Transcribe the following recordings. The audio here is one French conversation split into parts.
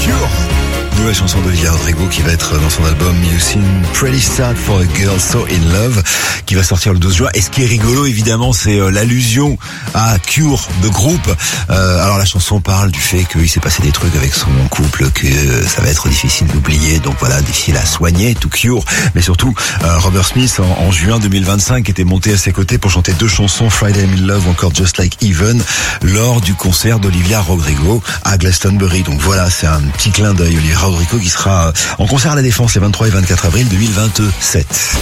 Cure. Nouvelle chanson d'Olivia Rodrigo qui va être dans son album You Seem Pretty Sad for a Girl So In Love qui va sortir le 12 juin. Et ce qui est rigolo évidemment c'est l'allusion à Cure, de groupe. Alors la chanson parle du fait qu'il s'est passé des trucs avec son couple, que ça va être difficile d'oublier, donc voilà, difficile à soigner, to cure. Mais surtout Robert Smith en juin 2025 était monté à ses côtés pour chanter 2 chansons, Friday I'm in Love ou encore Just Like Even, lors du concert d'Olivia Rodrigo à Glastonbury. Donc voilà, c'est un petit clin d'œil. Olivia Rodrigo qui sera en concert à la Défense les 23 et 24 avril 2027.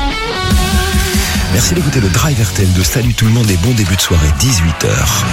Merci d'écouter le Drive RTL de Salut tout le monde et bon début de soirée, 18h.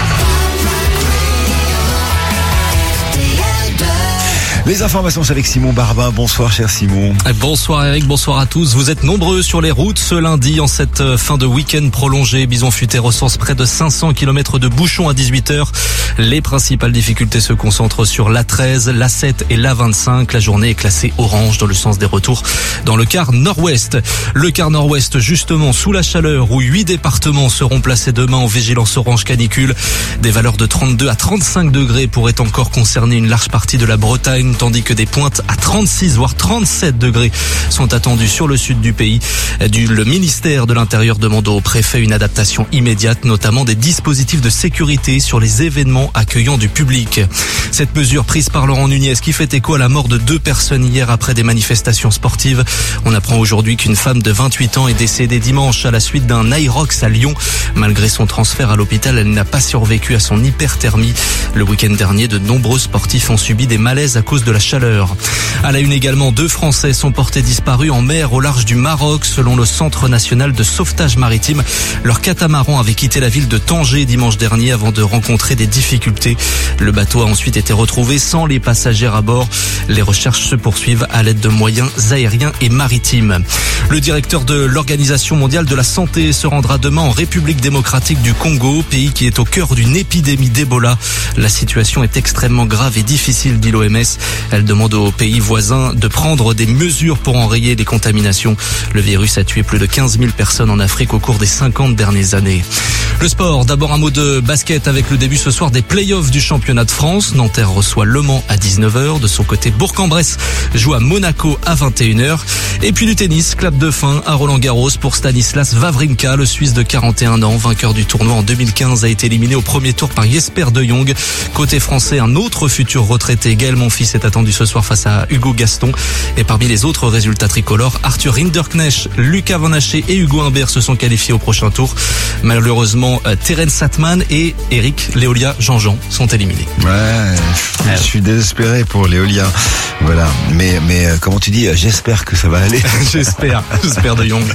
Les informations c'est avec Simon Barbin. Bonsoir cher Simon. Bonsoir Eric, bonsoir à tous. Vous êtes nombreux sur les routes ce lundi en cette fin de week-end prolongé. Bison Futé recense près de 500 km de bouchons à 18h. Les principales difficultés se concentrent sur l'A13, l'A7 et l'A25. La journée est classée orange dans le sens des retours dans le quart nord-ouest. Le quart nord-ouest justement sous la chaleur où 8 départements seront placés demain en vigilance orange canicule. Des valeurs de 32 à 35 degrés pourraient encore concerner une large partie de la Bretagne, tandis que des pointes à 36 voire 37 degrés sont attendues sur le sud du pays. Le ministère de l'Intérieur demande au préfet une adaptation immédiate, notamment des dispositifs de sécurité sur les événements accueillant du public. Cette mesure prise par Laurent Nunez qui fait écho à la mort de 2 personnes hier après des manifestations sportives. On apprend aujourd'hui qu'une femme de 28 ans est décédée dimanche à la suite d'un Aerox à Lyon. Malgré son transfert à l'hôpital, elle n'a pas survécu à son hyperthermie. Le week-end dernier, de nombreux sportifs ont subi des malaises à cause de la chaleur. À la une également, 2 Français sont portés disparus en mer au large du Maroc. Selon le Centre national de sauvetage maritime, leur catamaran avait quitté la ville de Tanger dimanche dernier avant de rencontrer des difficultés. Le bateau a ensuite été retrouvé sans les passagers à bord. Les recherches se poursuivent à l'aide de moyens aériens et maritimes. Le directeur de l'Organisation mondiale de la santé se rendra demain en République démocratique du Congo, pays qui est au cœur d'une épidémie d'Ebola. La situation est extrêmement grave et difficile, dit l'OMS. Elle demande aux pays voisins de prendre des mesures pour enrayer les contaminations. Le virus a tué plus de 15 000 personnes en Afrique au cours des 50 dernières années. Le sport, d'abord un mot de basket avec le début ce soir des playoffs du championnat de France. Nanterre reçoit Le Mans à 19h. De son côté, Bourg-en-Bresse joue à Monaco à 21h. Et puis du tennis, clap de fin à Roland-Garros pour Stanislas Wawrinka. Le Suisse de 41 ans, vainqueur du tournoi en 2015, a été éliminé au premier tour par Jesper de Jong. Côté français, un autre futur retraité, Gaël Monfils, est attendu ce soir face à Hugo Gaston. Et parmi les autres résultats tricolores, Arthur Hinderknecht, Lucas Van Haché et Hugo Humbert se sont qualifiés au prochain tour. Malheureusement, Terence Satman et Eric Léolia Jean-Jean sont éliminés. Ouais, je suis désespéré pour Léolia. Voilà, mais comment tu dis, j'espère que ça va aller. J'espère de Jong.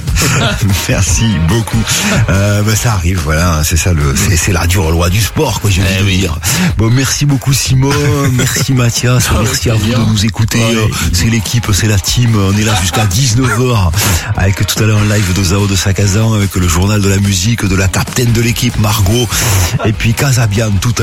Merci beaucoup. Ça arrive, voilà, c'est ça c'est la dure loi du sport, quoi, je veux dire. Bon, merci beaucoup Simon, merci Mathias, merci à vous de nous écouter. C'est l'équipe, c'est la team, on est là jusqu'à 19h avec tout à l'heure un live de Zao de Sakazan avec le journal de la musique de la capitaine de l'équipe Margot et puis Casabian tout à l'heure.